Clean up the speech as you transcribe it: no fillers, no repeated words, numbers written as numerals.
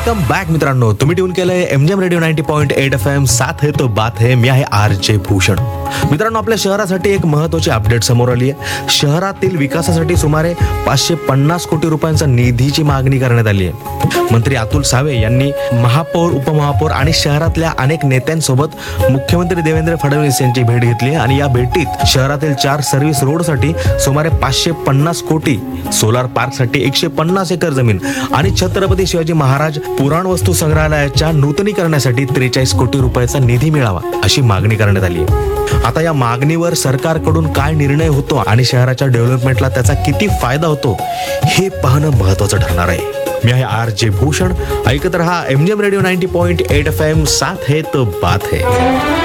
Welcome back मित्रांनो, तुम्ही tune केलंय एमजेम रेडिओ 90.8 FM. साथ है तो बात है. मी आहे RJ भूषण. मित्रांनो, आपल्या शहरासाठी एक महत्त्वाची अपडेट समोर आली आहे. शहरातील विकासासाठी सुमारे 550 कोटी रुपयांचा निधीची मागणी करण्यात आली आहे. मंत्री अतुल सावे यांनी महापौर, उपमहापौर आणि शहरातल्या अनेक नेत्यांसोबत मुख्यमंत्री देवेंद्र फडणवीस यांची भेट घेतली आणि या भेटीत शहरातील 4 सर्व्हिस रोडसाठी सुमारे 550 कोटी, सोलार पार्कसाठी 150 एकर जमीन आणि छत्रपती शिवाजी महाराज पुराणवस्तू संग्रहालयाच्या नूतनीकरणासाठी 43 कोटी रुपयाचा निधी मिळावा अशी मागणी करण्यात आली आहे. आता या मागणीवर सरकारकडून काय निर्णय होतो आणि शहराच्या डेव्हलपमेंटला त्याचा किती फायदा होतो हे पाहणं महत्वाचं ठरणार आहे. मी आहे RJ भूषण. ऐकत रहा एमजेम रेडिओ 90.8 FM. साथ है तो बात है.